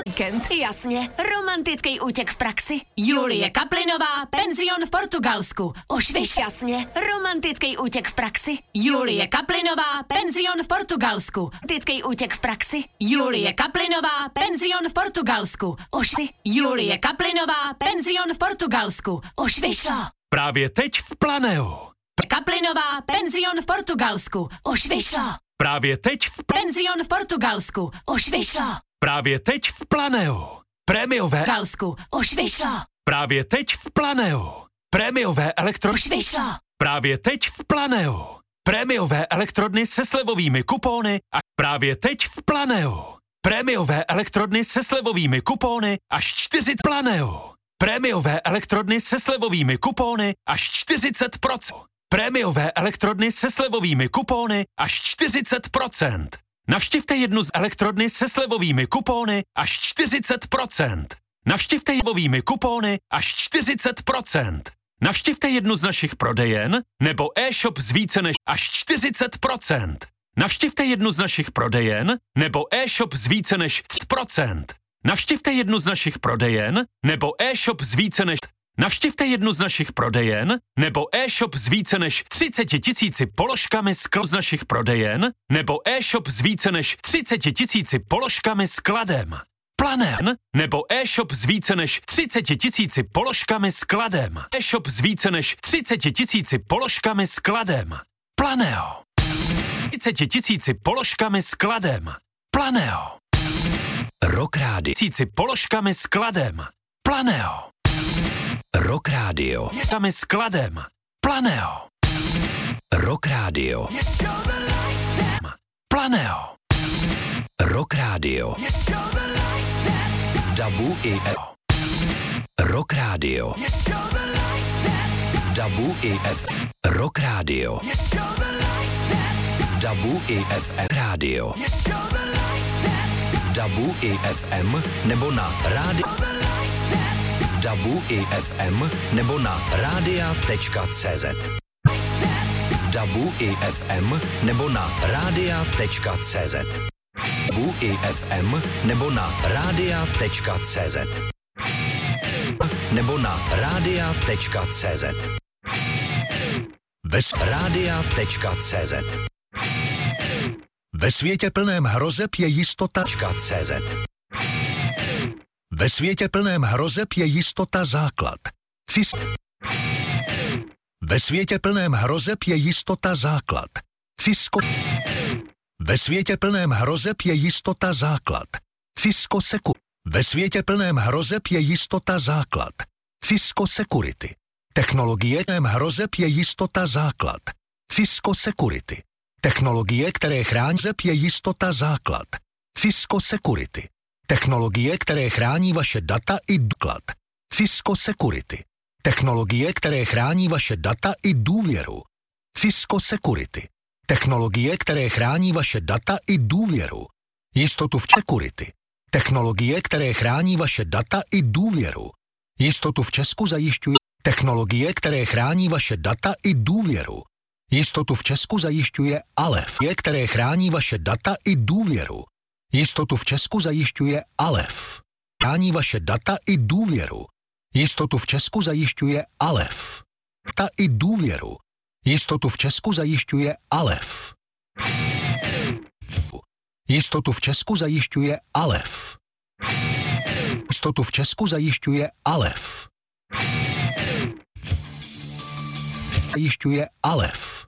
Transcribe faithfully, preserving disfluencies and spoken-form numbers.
Víkend. Jasně, romantický útěk v praxi. Julie Kaplinová, penzion v Portugalsku. Už víš, jasně, romantický útěk v praxi. Julie Kaplinová, penzion v Portugalsku. Romantický útěk v praxi. Julie Kaplinová, penzion v Portugalsku. Už vy. Julie Kaplinová, penzion v Portugalsku. Už vyšlo. Právě teď v Planeu. Kaplinová, penzion v Portugalsku. Už vyšlo. Právě teď v Penzion v Portugalsku. Už vyšlo. Právě teď v Planeu. Prémiové Portugalsku. Už vyšlo. Právě teď v Planeu. Prémiové elektro Už vyšlo. Právě teď v Planeu. Prémiové elektrodny se slevovými kupóny a právě teď v Planeu. Prémiové elektrodny se slevovými kupóny až čtyřicet Planeu. Prémiové elektrodny se slevovými kupóny až čtyřicet procent. Prémiové elektrodny se slevovými kupóny až čtyřicet procent. Navštivte jednu z elektrodny se slevovými kupóny až čtyřicet procent. Navštivte slevovými kupóny až čtyřicet procent. Navštivte jednu z našich prodejen nebo e-shop z více než až čtyřicet procent. Navštivte jednu z našich prodejen nebo e-shop z více než třicet procent. Navštivte jednu z našich prodejen nebo e-shop z více než Navštivte jednu z našich prodejen nebo e-shop z více než třicet tisíci položkami skl z našich prodejen nebo e-shop z více než třicet tisíci položkami skladem. Planen nebo e-shop z více než třicet tisíci položkami skladem. E-shop z více než třicet tisíci položkami skladem. Planeo. třicet tisíci položkami skladem. Planeo. Rock Radio. Tisíci položkami skladem. Planeo. Rock Radio. Sami skladem. Planeo. Rock Radio. Planeo. Rock Radio. V dabu i e. Rock Radio. V dabu i f. Rock Radio. V dabu i f m. Radio. V dabu i f m nebo na rádi. V dabu i f m nebo na rádia tečka cé zet. V dabu i f m nebo na rádia tečka cé zet. V dabu i f m nebo na rádia tečka cé zet. Nebo na rádia tečka cé zet. Bez rádia tečka cé zet. Ve světě plném hrozeb je jistota cé zet. Ve světě plném hrozeb je jistota základ. Cist. Ve světě plném hrozeb je jistota základ. Cisco. Ve světě plném hrozeb je jistota základ. Cisco Secu. Ve světě plném hrozeb je jistota základ. Cisco Security. Technologie plném hrozeb je jistota základ. Cisco Security. Technologie, které chrání je jistota základ. Cisco Security. Technologie, které chrání vaše data i doklad. Cisco Security. Technologie, které chrání vaše data i důvěru. Cisco Security. Technologie, které chrání vaše data i důvěru. Jistotu v Security. Technologie, které chrání vaše data i důvěru. Jistotu v Česku zajišťuje technologie, které chrání vaše data i důvěru. Jistotu v Česku zajišťuje Alef, které chrání vaše data i důvěru. Jistotu v Česku zajišťuje Alef. Chrání vaše data i důvěru. Jistotu v Česku zajišťuje Alef. Ta i důvěru. Jistotu v Česku zajišťuje Alef. Jistotu v Česku zajišťuje Alef. Jistotu v Česku zajišťuje Alef. Zajišťuje Alef.